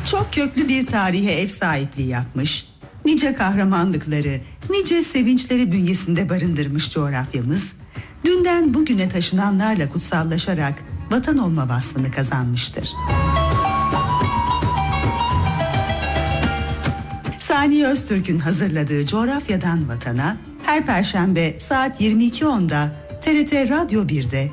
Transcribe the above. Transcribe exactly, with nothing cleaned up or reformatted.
Çok köklü bir tarihe ev sahipliği yapmış, nice kahramanlıkları, nice sevinçleri bünyesinde barındırmış coğrafyamız, dünden bugüne taşınanlarla kutsallaşarak vatan olma vasfını kazanmıştır. Saniye Öztürk'ün hazırladığı Coğrafyadan Vatana her Perşembe saat yirmi iki onda T R T Radyo bir'de